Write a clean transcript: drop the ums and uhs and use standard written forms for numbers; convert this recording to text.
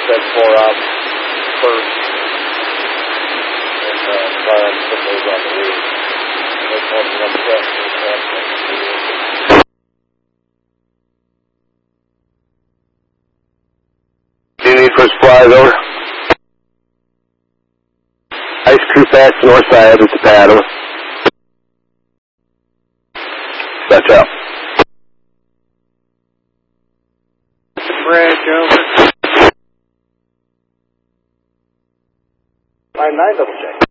said 4 up first. And try to put those on the reef. They're talking up front. Do you need for supplies, over? Ice crew fast north side with the paddle. That's out. Bridge, over. 9 double check.